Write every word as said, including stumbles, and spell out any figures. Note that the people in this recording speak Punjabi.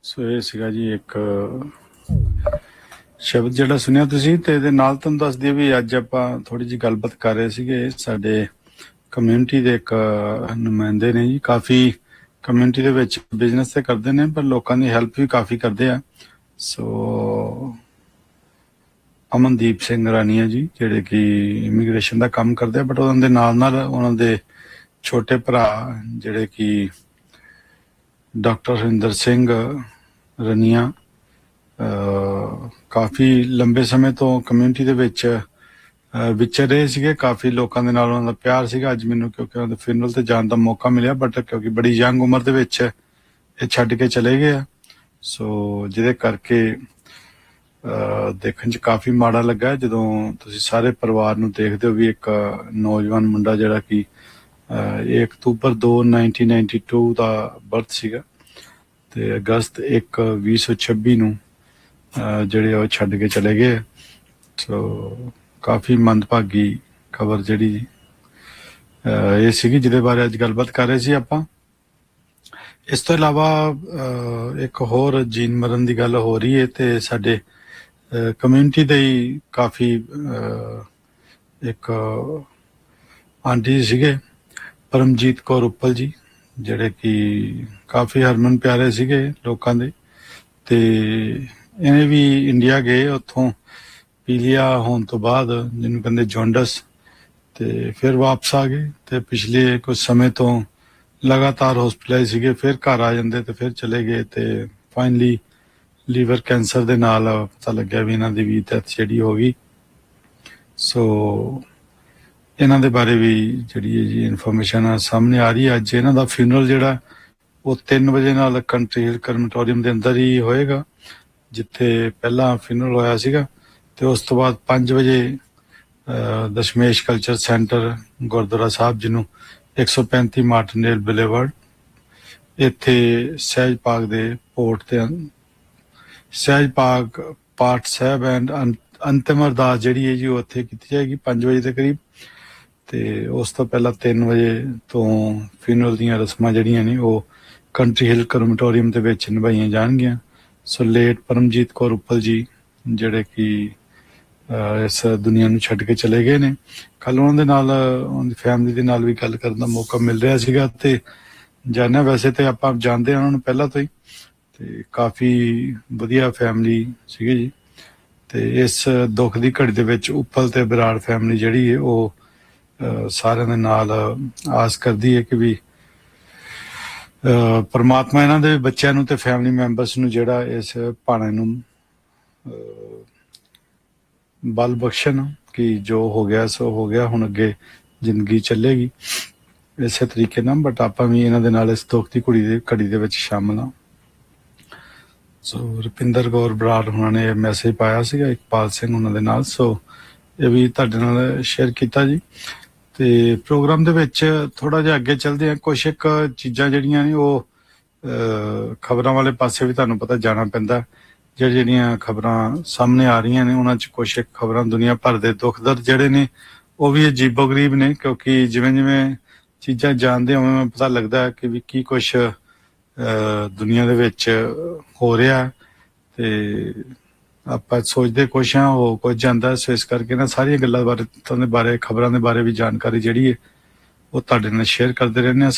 ਸੋ ਇਹ ਸੀਗਾ ਜੀ ਇੱਕ ਸ਼ਬਦ ਜਿਹੜਾ ਸੁਣਿਆ ਤੁਸੀਂ, ਤੇ ਇਹਦੇ ਨਾਲ ਤੁਹਾਨੂੰ ਦੱਸ ਦਈਏ ਵੀ ਅੱਜ ਆਪਾਂ ਥੋੜੀ ਜਿਹੀ ਗੱਲਬਾਤ ਕਰ ਰਹੇ ਸੀਗੇ। ਸਾਡੇ ਕਮਿਊਨਿਟੀ ਦੇ ਇੱਕ ਨੁਮਾਇੰਦੇ ਨੇ ਜੀ, ਕਾਫੀ ਕਮਿਊਨਿਟੀ ਦੇ ਵਿੱਚ ਬਿਜ਼ਨਸ ਤੇ ਕਰਦੇ ਨੇ ਪਰ ਲੋਕਾਂ ਦੀ ਹੈਲਪ ਵੀ ਕਾਫੀ ਕਰਦੇ ਆ। ਸੋ ਅਮਨਦੀਪ ਸਿੰਘ ਰਾਣੀਆ ਜੀ, ਜਿਹੜੇ ਕਿ ਇਮੀਗ੍ਰੇਸ਼ਨ ਦਾ ਕੰਮ ਕਰਦੇ ਆ, ਬਟ ਉਹਨਾਂ ਦੇ ਨਾਲ ਨਾਲ ਉਹਨਾਂ ਦੇ ਛੋਟੇ ਭਰਾ ਜਿਹੜੇ ਕਿ ਡਾਕਟਰ ਹਰਿੰਦਰ ਸਿੰਘ ਰਣੀਆ ਕਾਫੀ ਲੰਬੇ ਸਮੇਂ ਤੋਂ ਕਮਿਊਨਿਟੀ ਦੇ ਵਿੱਚ ਵਿਚਰ ਰਹੇ ਸੀਗੇ। ਕਾਫੀ ਲੋਕਾਂ ਦੇ ਨਾਲ ਉਹਨਾਂ ਦਾ ਪਿਆਰ ਸੀਗਾ। ਅੱਜ ਮੈਨੂੰ ਕਿਉਂਕਿ ਉਹਨਾਂ ਦੇ ਫਿਨਰਲ ਤੇ ਜਾਣ ਦਾ ਮੌਕਾ ਮਿਲਿਆ, ਬਟ ਕਿਉਂਕਿ ਬੜੀ ਯੰਗ ਉਮਰ ਦੇ ਵਿੱਚ ਇਹ ਛੱਡ ਕੇ ਚਲੇ ਗਏ ਆ, ਸੋ ਜਿਹਦੇ ਕਰਕੇ ਦੇਖਣ 'ਚ ਕਾਫੀ ਮਾੜਾ ਲੱਗਾ ਜਦੋਂ ਤੁਸੀਂ ਸਾਰੇ ਪਰਿਵਾਰ ਨੂੰ ਦੇਖਦੇ ਹੋ ਵੀ ਇੱਕ ਨੌਜਵਾਨ ਮੁੰਡਾ ਜਿਹੜਾ ਕਿ ਇੱਕ ਅਕਤੂਬਰ ਦੋ ਨਾਈਨਟੀ ਨਾਈਨਟੀ ਟੂ ਦਾ ਬਰਥ ਸੀਗਾ ਤੇ ਅਗਸਤ ਇੱਕ ਵੀਹ ਸੌ ਛੱਬੀ ਨੂੰ ਜਿਹੜੇ ਉਹ ਛੱਡ ਕੇ ਚਲੇ ਗਏ। ਸੋ ਕਾਫੀ ਮੰਦਭਾਗੀ ਖਬਰ ਜਿਹੜੀ ਇਹ ਸੀਗੀ ਜਿਹਦੇ ਬਾਰੇ ਅੱਜ ਗੱਲਬਾਤ ਕਰ ਰਹੇ ਸੀ ਆਪਾਂ। ਇਸ ਤੋਂ ਇਲਾਵਾ ਇੱਕ ਹੋਰ ਜੀਣ ਮਰਨ ਦੀ ਗੱਲ ਹੋ ਰਹੀ ਹੈ ਤੇ ਸਾਡੇ ਕਮਿਊਨਿਟੀ ਦੇ ਹੀ ਕਾਫੀ ਇੱਕ ਆਂਟੀ ਸੀਗੇ ਪਰਮਜੀਤ ਕੌਰ ਉੱਪਲ ਜੀ, ਜਿਹੜੇ ਕਿ ਕਾਫੀ ਹਰਮਨ ਪਿਆਰੇ ਸੀਗੇ ਲੋਕਾਂ ਦੇ, ਤੇ ਇਹਨੇ ਵੀ ਇੰਡੀਆ ਗਏ, ਉੱਥੋਂ ਪੀਲੀਆ ਹੋਣ ਤੋਂ ਬਾਅਦ ਜਿਹਨੂੰ ਕਹਿੰਦੇ ਜੌਂਡਸ, ਤੇ ਫਿਰ ਵਾਪਸ ਆ ਗਏ ਤੇ ਪਿਛਲੇ ਕੁਝ ਸਮੇਂ ਤੋਂ ਲਗਾਤਾਰ ਹਸਪਤਾਲਾਈਜ਼ ਸੀਗੇ, ਫਿਰ ਘਰ ਆ ਜਾਂਦੇ ਤੇ ਫਿਰ ਚਲੇ ਗਏ ਤੇ ਫਾਈਨਲੀ ਲੀਵਰ ਕੈਂਸਰ ਦੇ ਨਾਲ ਪਤਾ ਲੱਗਿਆ ਵੀ ਇਹਨਾਂ ਦੀ ਵੀ ਡੈਥ ਜਿਹੜੀ ਹੋ ਗਈ। ਸੋ ਇਹਨਾਂ ਦੇ ਬਾਰੇ ਵੀ ਜਿਹੜੀ ਹੈ ਜੀ ਇਨਫੋਰਮੇਸ਼ਨ ਸਾਹਮਣੇ ਆ ਰਹੀ ਹੈ। ਅੱਜ ਇਹਨਾਂ ਦਾ ਫਿਊਨਰਲ ਜਿਹੜਾ ਉਹ ਤਿੰਨ ਵਜੇ ਨਾਲ ਕੰਟਰੀ ਹਿਲ ਕਰਮੇਟੋਰੀਅਮ ਦੇ ਅੰਦਰ ਹੀ ਹੋਏਗਾ, ਜਿੱਥੇ ਪਹਿਲਾਂ ਫਿਊਨਰਲ ਹੋਇਆ ਸੀਗਾ, ਤੇ ਉਸ ਤੋਂ ਬਾਅਦ ਪੰਜ ਵਜੇ ਦਸ਼ਮੇਸ਼ ਕਲਚਰ ਸੈਂਟਰ ਗੁਰਦੁਆਰਾ ਸਾਹਿਬ, ਜਿਹਨੂੰ ਇੱਕ ਸੌ ਪੈਂਤੀ ਮਾਰਟਿਨਡੇਲ ਬੁਲੇਵਾਰਡ, ਇੱਥੇ ਸਹਿਜ ਪਾਕ ਦੇ ਪੋਰਟ ਤੇ ਸਹਿਜ ਪਾਕ ਪਾਠ ਸਾਹਿਬ ਐਂਡ ਅੰਤਿਮ ਅਰਦਾਸ ਜਿਹੜੀ ਹੈ ਜੀ ਉਹ ਉੱਥੇ ਕੀਤੀ ਜਾਏਗੀ ਪੰਜ ਵਜੇ ਦੇ ਕਰੀਬ, ਤੇ ਉਸ ਤੋਂ ਪਹਿਲਾਂ ਤਿੰਨ ਵਜੇ ਤੋਂ ਫਿਊਨਰਲ ਦੀਆਂ ਰਸਮਾਂ ਜਿਹੜੀਆਂ ਨੇ ਉਹ ਕੰਟਰੀ ਹਿਲ ਕਰਮੇਟੋਰੀਅਮ ਦੇ ਵਿੱਚ ਨਿਭਾਈਆਂ ਜਾਣਗੀਆਂ। ਸੋ ਲੇਟ ਪਰਮਜੀਤ ਕੌਰ ਉੱਪਲ ਜੀ ਜਿਹੜੇ ਕਿ ਇਸ ਦੁਨੀਆ ਨੂੰ ਛੱਡ ਕੇ ਚਲੇ ਗਏ ਨੇ, ਕੱਲ ਉਹਨਾਂ ਦੇ ਨਾਲ ਉਹਨਾਂ ਦੀ ਫੈਮਿਲੀ ਦੇ ਨਾਲ ਵੀ ਗੱਲ ਕਰਨ ਦਾ ਮੌਕਾ ਮਿਲ ਰਿਹਾ ਸੀਗਾ ਤੇ ਜਾਣਿਆ, ਵੈਸੇ ਤੇ ਆਪਾਂ ਜਾਣਦੇ ਹਾਂ ਉਹਨਾਂ ਨੂੰ ਪਹਿਲਾਂ ਤੋਂ ਹੀ, ਤੇ ਕਾਫੀ ਵਧੀਆ ਫੈਮਿਲੀ ਸੀਗੀ ਜੀ। ਤੇ ਇਸ ਦੁੱਖ ਦੀ ਘੜੀ ਦੇ ਵਿੱਚ ਉੱਪਲ ਤੇ ਬਰਾੜ ਫੈਮਿਲੀ ਜਿਹੜੀ ਹੈ ਉਹ ਸਾਰਿਆਂ ਦੇ ਨਾਲ ਆਸ ਕਰਦੀ ਹੈ ਕਿ ਵੀ ਪਰਮਾਤਮਾ ਇਹਨਾਂ ਦੇ ਬੱਚਿਆਂ ਨੂੰ ਤੇ ਫੈਮਿਲੀ ਮੈਂਬਰਸ ਨੂੰ ਜਿਹੜਾ ਇਸ ਭਾਣੇ ਨੂੰ ਬਲ ਬਖਸ਼ਣ ਕਿ ਜੋ ਹੋ ਗਿਆ ਸੋ ਹੋ ਗਿਆ, ਹੁਣ ਅੱਗੇ ਜ਼ਿੰਦਗੀ ਚੱਲੇਗੀ ਇਸੇ ਤਰੀਕੇ ਨਾਲ, ਬਟ ਆਪਾਂ ਵੀ ਇਹਨਾਂ ਦੇ ਨਾਲ ਇਸ ਦੁੱਖ ਦੀ ਘੜੀ ਦੇ ਘੜੀ ਦੇ ਵਿੱਚ ਸ਼ਾਮਲ ਹਾਂ। ਸੋ ਰੁਪਿੰਦਰ ਕੌਰ ਬਰਾੜ ਉਹਨਾਂ ਨੇ ਮੈਸੇਜ ਪਾਇਆ ਸੀਗਾ, ਇਕਬਾਲ ਸਿੰਘ ਉਹਨਾਂ ਦੇ ਨਾਲ, ਸੋ ਇਹ ਵੀ ਤੁਹਾਡੇ ਨਾਲ ਸ਼ੇਅਰ ਕੀਤਾ ਜੀ। ਤੇ ਪ੍ਰੋਗਰਾਮ ਦੇ ਵਿੱਚ ਥੋੜਾ ਜਿਹਾ ਅੱਗੇ ਚੱਲਦੇ ਆ, ਕੁਛ ਇੱਕ ਚੀਜ਼ਾਂ ਜਿਹੜੀਆਂ ਨੇ ਉਹ ਖਬਰਾਂ ਵਾਲੇ ਪਾਸੇ ਵੀ ਤੁਹਾਨੂੰ ਪਤਾ ਜਾਣਾ ਪੈਂਦਾ, ਜਿਹੜੀ ਜਿਹੜੀਆਂ ਖਬਰਾਂ ਸਾਹਮਣੇ ਆ ਰਹੀਆਂ ਨੇ ਉਹਨਾਂ 'ਚ ਕੁਛ ਇੱਕ ਖਬਰਾਂ ਦੁਨੀਆ ਭਰ ਦੇ ਦੁੱਖ ਦਰਦ ਜਿਹੜੇ ਨੇ ਉਹ ਵੀ ਅਜੀਬੋ ਗਰੀਬ ਨੇ, ਕਿਉਂਕਿ ਜਿਵੇਂ ਜਿਵੇਂ ਚੀਜ਼ਾਂ ਜਾਣਦੇ ਉਵੇਂ ਉਵੇਂ ਪਤਾ ਲੱਗਦਾ ਕਿ ਵੀ ਕੀ ਕੁਛ ਦੁਨੀਆ ਦੇ ਵਿੱਚ ਹੋ ਰਿਹਾ, ਤੇ ਆਪਾਂ ਸੋਚਦੇ ਕੁਛ ਹਾਂ ਉਹ ਕੁਝ ਜਾਂਦਾ। ਸੋ ਇਸ ਕਰਕੇ ਨਾ ਸਾਰੀਆਂ ਗੱਲਾਂ ਬਾਰੇ ਦੇ ਬਾਰੇ ਖਬਰਾਂ ਦੇ ਬਾਰੇ ਵੀ ਜਾਣਕਾਰੀ ਜਿਹੜੀ ਹੈ ਉਹ ਤੁਹਾਡੇ ਨਾਲ ਸ਼ੇਅਰ ਕਰਦੇ ਰਹਿੰਦੇ ਹਾਂ।